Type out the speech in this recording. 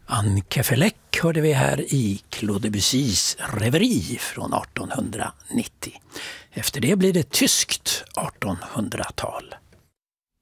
Anke Fleck hörde vi här i Claude Debussys Reveri från 1890. Efter det blir det tyskt 1800-tal.